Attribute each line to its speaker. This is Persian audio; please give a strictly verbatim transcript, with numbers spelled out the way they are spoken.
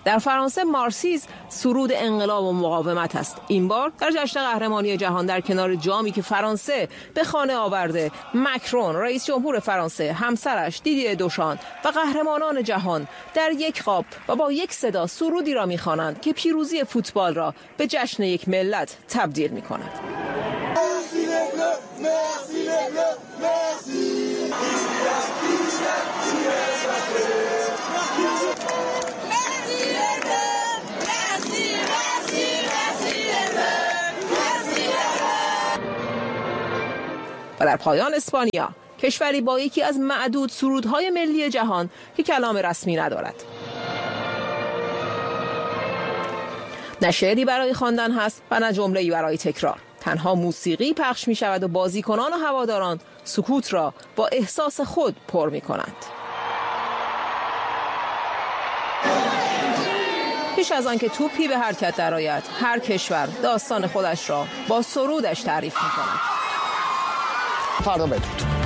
Speaker 1: در فرانسه مارسیز سرود انقلاب و مقاومت است. این بار در جشن قهرمانی جهان در کنار جامی که فرانسه به خانه آورده، مکرون رئیس جمهور فرانسه، همسرش دیدیه دوشان و قهرمانان جهان در یک قاب و با یک صدا سرودی را می‌خوانند که پیروزی فوتبال را به جشن یک ملت تبدیل می‌کند. و در پایان اسپانیا، کشوری با یکی از معدود سرودهای ملی جهان که کلام رسمی ندارد. نه شعری برای خواندن هست و نه جمله‌ای برای تکرار. تنها موسیقی پخش می شود و بازیکنان و هواداران سکوت را با احساس خود پر می کنند. پیش از آن که توپی به حرکت درآید، هر کشور داستان خودش را با سرودش تعریف می کند.
Speaker 2: فردا بدرود.